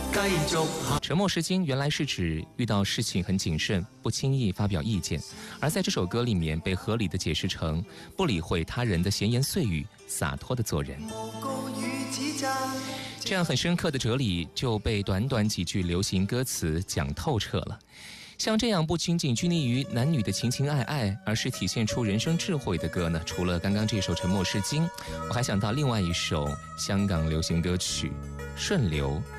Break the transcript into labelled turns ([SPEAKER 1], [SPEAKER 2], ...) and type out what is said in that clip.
[SPEAKER 1] 繼續行。
[SPEAKER 2] 沉默是金原来是指遇到事情很谨慎，不轻易发表意见，而在这首歌里面被合理的解释成不理会他人的闲言碎语，洒脱的做人。这样很深刻的哲理就被短短几句流行歌词讲透彻了。像这样不仅仅拘泥于男女的情情爱爱，而是体现出人生智慧的歌呢，除了刚刚这首《沉默是金》，我还想到另外一首香港流行歌曲《顺流》。